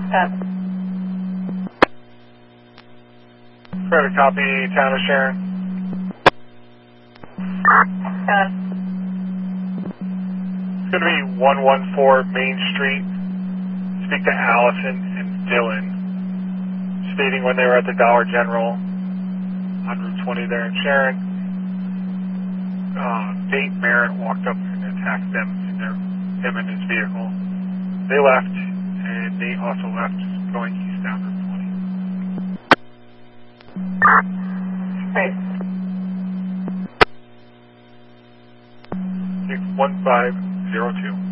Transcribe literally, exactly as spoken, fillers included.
ten. Private copy, town of Sharon. ten. It's going to be one one four Main Street. Speak to Allison and Dylan, stating when they were at the Dollar General on Route twenty there in Sharon. Uh, Nate Merritt walked up and attacked them in their, him and his vehicle. They left, and Nate also left, going east down Route twenty. Great. one five zero two.